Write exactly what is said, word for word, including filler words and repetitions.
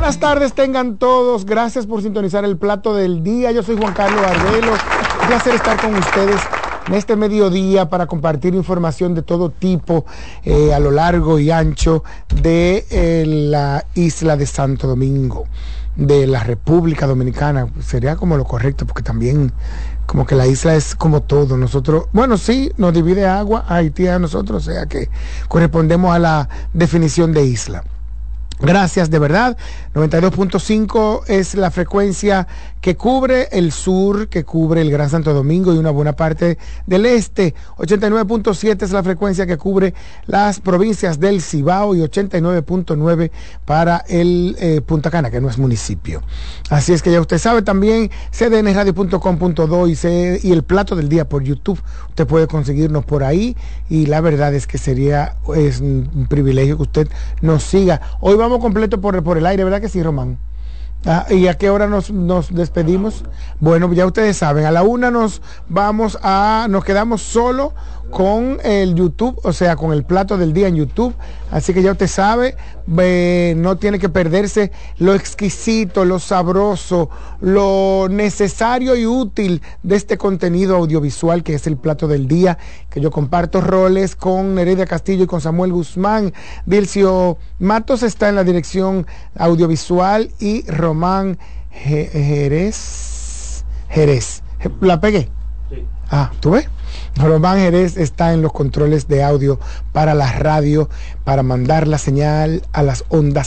Buenas tardes tengan todos, gracias por sintonizar el plato del día. Yo soy Juan Carlos Arbelo, un placer estar con ustedes en este mediodía para compartir información de todo tipo eh, a lo largo y ancho de eh, la isla de Santo Domingo, de la República Dominicana. Sería como lo correcto, porque también como que la isla es como todo. Nosotros, bueno, sí, nos divide agua a Haití a nosotros, o sea que correspondemos a la definición de isla. Gracias, de verdad. noventa y dos punto cinco es la frecuencia que cubre el sur, que cubre el Gran Santo Domingo y una buena parte del este. ochenta y nueve punto siete es la frecuencia que cubre las provincias del Cibao y ochenta y nueve punto nueve para el eh, Punta Cana, que no es municipio. Así es que ya usted sabe, también c d n radio punto com punto do y, C, y el plato del día por YouTube. Usted puede conseguirnos por ahí y la verdad es que sería es un privilegio que usted nos siga. Hoy vamos completo por, por el aire, ¿verdad que sí, Román? Ah, ¿y a qué hora nos, nos despedimos? Bueno, ya ustedes saben, a la una nos vamos a, nos quedamos solo con el YouTube, o sea, con el plato del día en YouTube, así que ya usted sabe, eh, no tiene que perderse lo exquisito, lo sabroso, lo necesario y útil de este contenido audiovisual que es el plato del día, que yo comparto roles con Nereida Castillo y con Samuel Guzmán. Dilcio Matos está en la dirección audiovisual y Román Jerez, Jerez, ¿la pegué? Sí. Ah, ¿tú ves? Román Jerez está en los controles de audio para la radio, para mandar la señal a las ondas